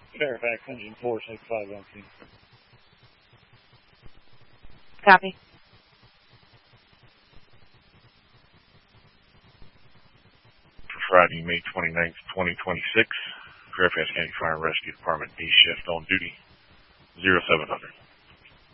Fairfax Engine 465 LT. Copy. For Friday, May 29th, 2026, Fairfax County Fire and Rescue Department D shift on duty, 0700.